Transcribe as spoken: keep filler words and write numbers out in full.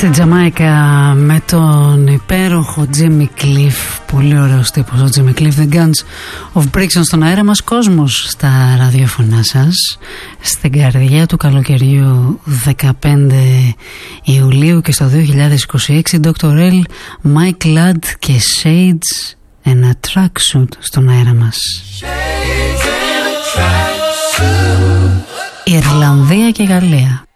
Στη Τζαμάικα με τον υπέροχο Jimmy Cliff. Πολύ ωραίος τύπος ο Jimmy Cliff. The Guns of Brixton στον αέρα μας. Κόσμος στα ραδιοφωνά σας. Στην καρδιά του καλοκαιριού δεκαπέντε Ιουλίου και στο δύο χιλιάδες είκοσι έξι ντόκτορ L, Mike Ladd και Shades, ένα tracksuit στον αέρα μας. Ιρλανδία και Γαλλία.